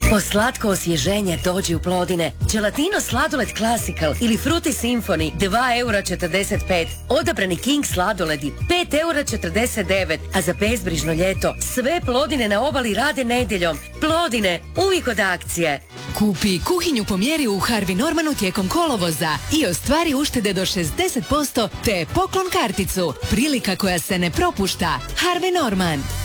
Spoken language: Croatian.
Po slatko osvježenje dođi u Plodine. Gelatino sladoled Classical ili Fruity Symphony 2,45 €. Odabrani King sladoledi 5,49 €. A za bezbrižno ljeto sve Plodine na obali rade nedjeljom. Plodine, uvijek od akcije. Kupi kuhinju po mjeri u Harvey Normanu tijekom kolovoza i ostvari uštede do 60% te poklon karticu. Prilika koja se ne propušta. Harvey Norman.